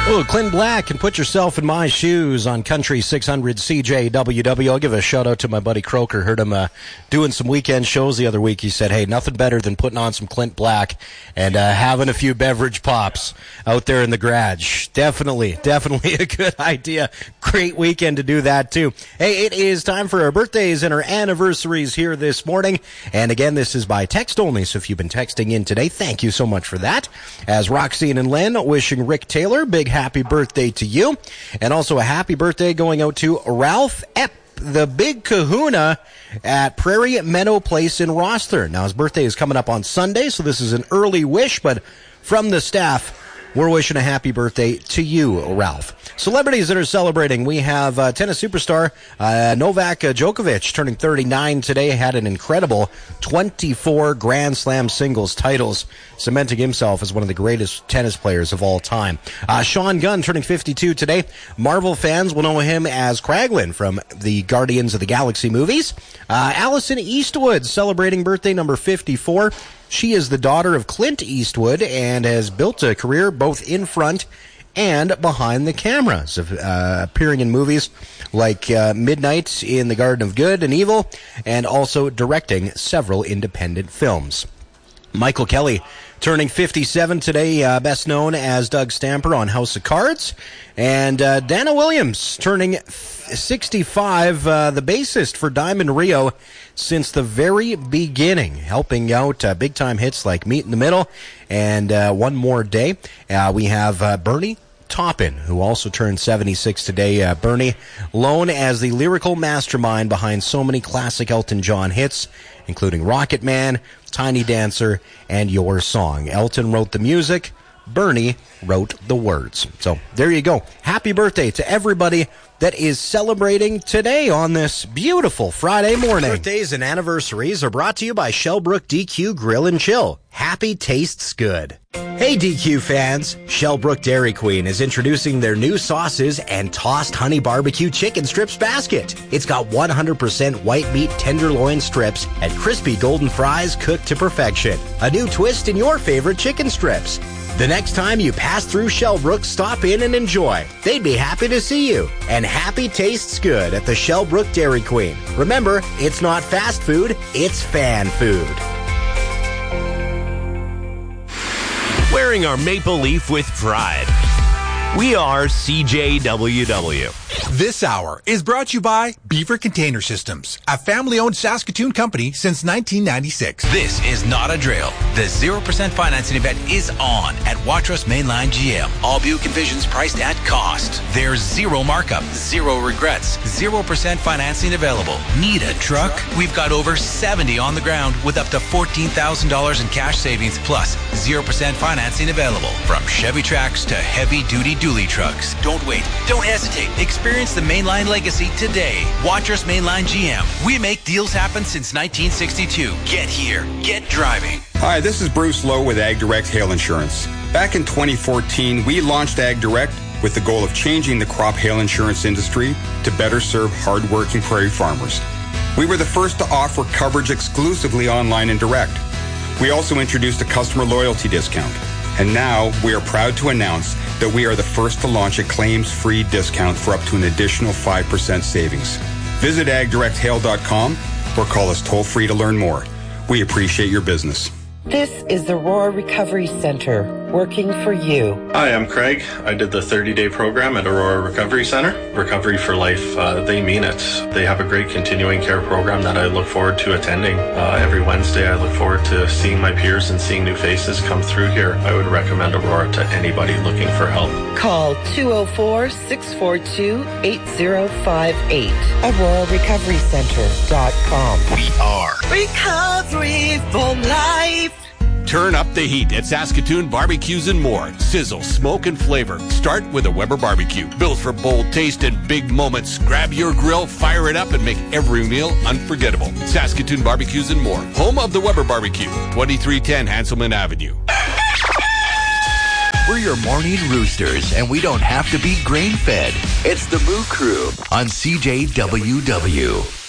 Oh, Clint Black, and Put Yourself in My Shoes on Country 600 CJWW. I'll give a shout out to my buddy Croker. Heard him doing some weekend shows the other week. He said, hey, nothing better than putting on some Clint Black and having a few beverage pops out there in the garage. Definitely a good idea. Great weekend to do that, too. Hey, it is time for our birthdays and our anniversaries here this morning. And again, this is by text only, so if you've been texting in today, thank you so much for that. As Roxine and Len wishing Rick Taylor big happy birthday to you. And also a happy birthday going out to Ralph Epp, the big kahuna at Prairie Meadow Place in Rosthern. Now, his birthday is coming up on Sunday, so this is an early wish, but from the staff, we're wishing a happy birthday to you, Ralph. Celebrities that are celebrating, we have tennis superstar Novak Djokovic turning 39 today, had an incredible 24 Grand Slam singles titles, cementing himself as one of the greatest tennis players of all time. Sean Gunn turning 52 today. Marvel fans will know him as Kraglin from the Guardians of the Galaxy movies. Allison Eastwood celebrating birthday number 54. She is the daughter of Clint Eastwood and has built a career both in front and behind the cameras, appearing in movies like Midnight in the Garden of Good and Evil, and also directing several independent films. Michael Kelly turning 57 today, best known as Doug Stamper on House of Cards. And Dana Williams turning 65, the bassist for Diamond Rio since the very beginning, helping out big-time hits like Meet in the Middle and One More Day. We have Bernie Taupin, who also turned 76 today. Bernie, known as the lyrical mastermind behind so many classic Elton John hits, including Rocket Man, Tiny Dancer, and Your Song. Elton wrote the music. Bernie wrote the words. So there you go. Happy birthday to everybody that is celebrating today on this beautiful Friday morning. Birthdays and anniversaries are brought to you by Shellbrook DQ Grill and Chill. Happy tastes good. Hey DQ fans, Shellbrook Dairy Queen is introducing their new sauces and tossed honey barbecue chicken strips basket. It's got 100% white meat tenderloin strips and crispy golden fries cooked to perfection. A new twist in your favorite chicken strips. The next time you pass through Shellbrook, stop in and enjoy. They'd be happy to see you. And happy tastes good at the Shellbrook Dairy Queen. Remember, it's not fast food, it's fan food. Wearing our maple leaf with pride. We are CJWW. This hour is brought to you by Beaver Container Systems, a family-owned Saskatoon company since 1996. This is not a drill. The 0% financing event is on at Watrous Mainline GM. All Buick Envisions priced at cost. There's zero markup, zero regrets, 0% financing available. Need a truck? We've got over 70 on the ground with up to $14,000 in cash savings plus 0% financing available. From Chevy Trax to heavy-duty dually trucks. Don't wait. Don't hesitate. Experience the Mainline legacy today. Watrous Mainline GM. We make deals happen since 1962. Get here. Get driving. Hi, this is Bruce Lowe with Ag Direct Hail Insurance. Back in 2014, we launched Ag Direct with the goal of changing the crop hail insurance industry to better serve hard-working prairie farmers. We were the first to offer coverage exclusively online and direct. We also introduced a customer loyalty discount. And now we are proud to announce that we are the first to launch a claims-free discount for up to an additional 5% savings. Visit agdirecthail.com or call us toll-free to learn more. We appreciate your business. This is the Aurora Recovery Center, working for you. Hi, I'm Craig. I did the 30-day program at Aurora Recovery Center. Recovery for life, they mean it. They have a great continuing care program that I look forward to attending. Every Wednesday, I look forward to seeing my peers and seeing new faces come through here. I would recommend Aurora to anybody looking for help. Call 204-642-8058. AuroraRecoveryCenter.com. We are Recovery for life. Turn up the heat at Saskatoon Barbecues and More. Sizzle, smoke, and flavor. Start with a Weber barbecue. Built for bold taste and big moments. Grab your grill, fire it up, and make every meal unforgettable. Saskatoon Barbecues and More. Home of the Weber Barbecue. 2310 Hanselman Avenue. We're your morning roosters, and we don't have to be grain-fed. It's the Moo Crew on CJWW.